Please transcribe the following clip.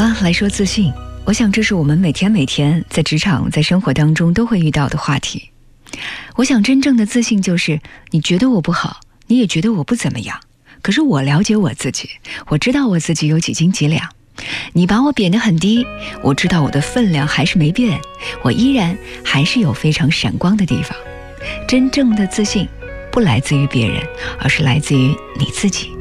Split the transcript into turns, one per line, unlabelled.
吧，来说自信。我想这是我们每天在职场在生活当中都会遇到的话题。我想真正的自信就是你觉得我不好，你也觉得我不怎么样，可是我了解我自己，我知道我自己有几斤几两。你把我贬得很低，我知道我的分量还是没变，我依然还是有非常闪光的地方。真正的自信不来自于别人，而是来自于你自己。